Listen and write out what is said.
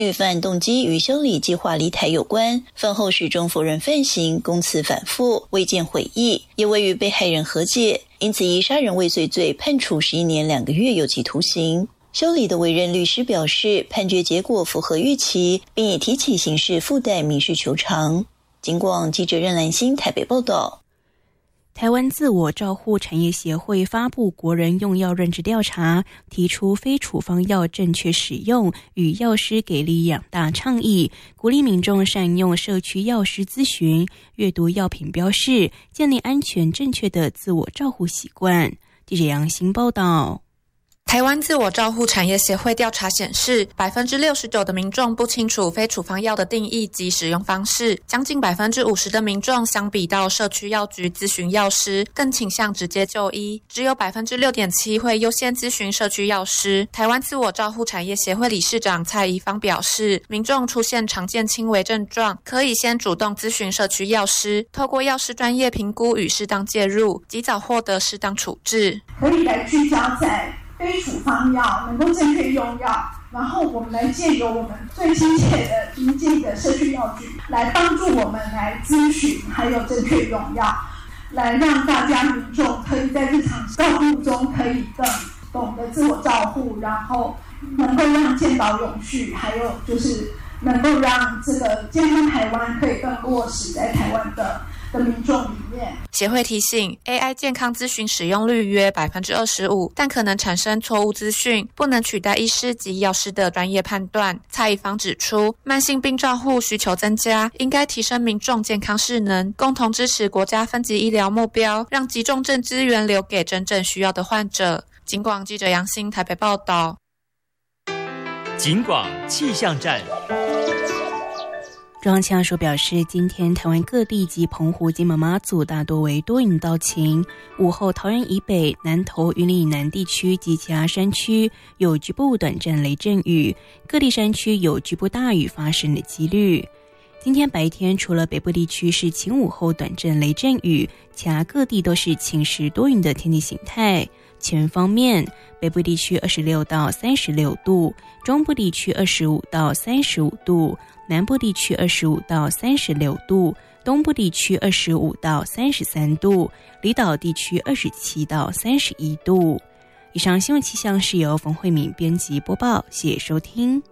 预犯动机与修理计划离台有关，饭后始终否认犯行，供词反复，未见悔意，也未与被害人和解，因此以杀人未遂罪判处11年2个月有期徒刑。修理的委任律师表示，判决结果符合预期，并已提起刑事附带民事求偿。警广记者任兰心台北报道。 台湾自我照护产业协会发布国人用药认知调查，提出非处方药正确使用与药师给力2大倡议，鼓励民众善用社区药师咨询、阅读药品标示，建立安全正确的自我照护习惯。记者杨欣报道。 台湾自我照护产业协会调查显示，69%的民众不清楚非处方药的定义及使用方式，将近50%的民众相比到社区药局咨询药师，更倾向直接就医，只有6.7%会优先咨询社区药师。台湾自我照护产业协会理事长蔡宜芳表示，民众出现常见轻微症状，可以先主动咨询社区药师，透过药师专业评估与适当介入，及早获得适当处置。 可以来聚焦在非处方药能够正确用药，然后我们来借由我们最亲切的临近的社区药局来帮助我们来咨询还有正确用药，来让大家民众可以在日常照顾中可以更懂得自我照护，然后能够让健保永续，还有就是能够让这个健康台湾可以更落实在台湾的民众里面。 协会提醒 AI 健康咨询使用率约 25%， 但可能产生错误资讯，不能取代医师及药师的专业判断。蔡宜芳指出，慢性病照护需求增加，应该提升民众健康势能，共同支持国家分级医疗目标，让急重症资源留给真正需要的患者。警广记者杨欣台北报道。 警广气象站。 中央气象署表示，今天台湾各地及澎湖、金门、马祖大多为多云到晴，午后桃园以北、南投、云林以南地区及其他山区有局部短暂雷阵雨，各地山区有局部大雨发生的几率。今天白天除了北部地区是晴午后短暂雷阵雨，其他各地都是晴时多云的天气形态。气温方面，北部地区26到36度，中部地区25到35度，南部地区25到36度，东部地区25到33度，离岛地区27到31度。以上新闻气象是由冯慧敏编辑播报，谢谢收听。